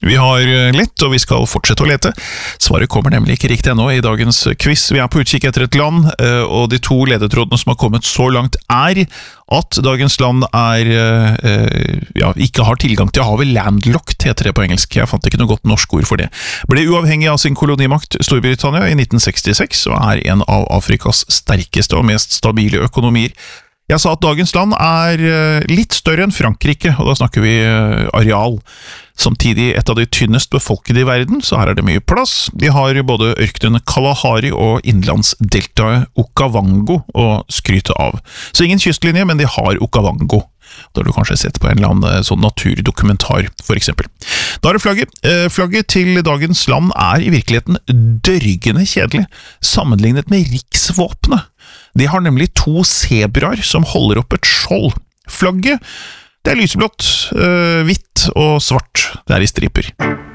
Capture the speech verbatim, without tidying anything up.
Vi har lett, og vi skal fortsette å lete. Svaret kommer nemlig ikke riktig ennå i dagens quiz. Vi er på utkikk etter et land, og de to ledetrådene som har kommet så langt er at dagens land er, ja, ikke har tilgang til havet. Landlocked heter det på engelsk. Jeg fant ikke noe godt norsk ord for det. Ble uavhengig av sin kolonimakt Storbritannia i nitten sekstiseks, og er en av Afrikas sterkeste og mest stabile økonomier. Jeg sa at dagens land er litt større enn Frankrike, og da snakker vi areal. Samtidig et av de tynnest befolkede i verden, så her er det mye plass. De har både ørkenen Kalahari og innlandsdeltaet Okavango å skryte av. Så ingen kystlinje, men de har Okavango. Da har du kanskje sett på en eller annen sånn naturdokumentar, for eksempel. Da er det flagget. Flagget til dagens land er i virkeligheten dørgende kjedelig, sammenlignet med riksvåpenet. De har nemlig to zebraer som holder opp et skjold. Flagget, det er lyseblått, hvitt og svart. Det er i striper.